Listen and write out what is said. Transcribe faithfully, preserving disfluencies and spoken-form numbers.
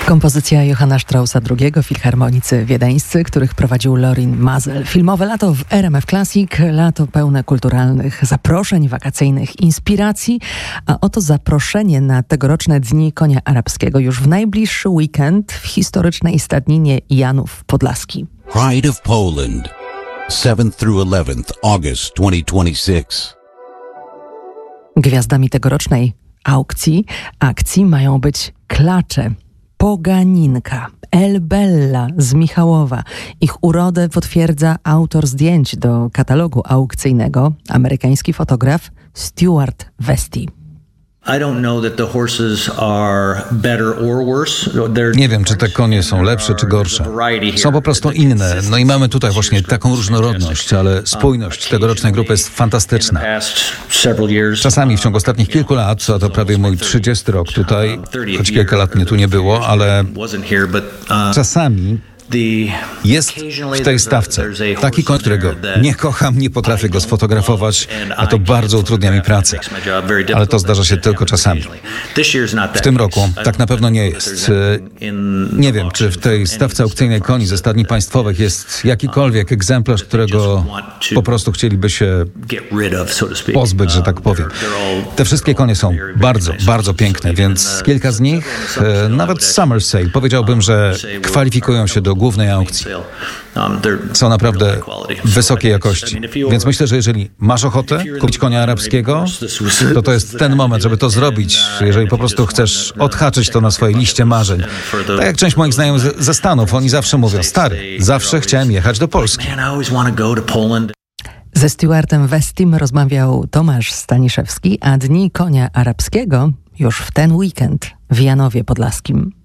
Kompozycja Johanna Straussa drugiego, filharmonicy wiedeńscy, których prowadził Lorin Maazel. Filmowe lato w R M F Classic, lato pełne kulturalnych zaproszeń, wakacyjnych inspiracji, a oto zaproszenie na tegoroczne Dni Konia Arabskiego już w najbliższy weekend w historycznej stadninie Janów Podlaski. Pride of Poland, seventh through eleventh August twenty twenty-six. Gwiazdami tegorocznej aukcji, akcji mają być klacze. Poganinka, El Bella z Michałowa. Ich urodę potwierdza autor zdjęć do katalogu aukcyjnego, amerykański fotograf Stuart Vesti. Nie wiem, czy te konie są lepsze czy gorsze. Są po prostu inne. No i mamy tutaj właśnie taką różnorodność, ale spójność tegorocznej grupy jest fantastyczna. Czasami w ciągu ostatnich kilku lat, a to prawie mój trzydziesty rok tutaj, choć kilka lat mnie tu nie było, ale czasami jest w tej stawce taki koń, którego nie kocham, nie potrafię go sfotografować, a to bardzo utrudnia mi pracę. Ale to zdarza się tylko czasami. W tym roku tak na pewno nie jest. Nie wiem, czy w tej stawce aukcyjnej koni ze stadni państwowych jest jakikolwiek egzemplarz, którego po prostu chcieliby się pozbyć, że tak powiem. Te wszystkie konie są bardzo, bardzo piękne, więc kilka z nich, nawet Summer Sale, powiedziałbym, że kwalifikują się do głównej aukcji. Są naprawdę wysokiej jakości. Więc myślę, że jeżeli masz ochotę kupić konia arabskiego, to to jest ten moment, żeby to zrobić, jeżeli po prostu chcesz odhaczyć to na swojej liście marzeń. Tak jak część moich znajomych ze Stanów, oni zawsze mówią: stary, zawsze chciałem jechać do Polski. Ze Stuartem Vestim rozmawiał Tomasz Staniszewski, a Dni Konia Arabskiego już w ten weekend w Janowie Podlaskim.